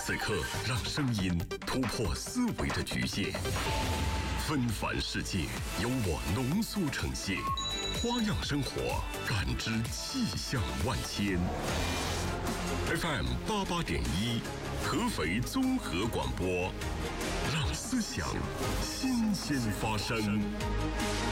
此刻，让声音突破思维的局限，纷繁世界由我浓缩呈现，花样生活，感知气象万千。FM 88.1，合肥综合广播，让思想新鲜发生。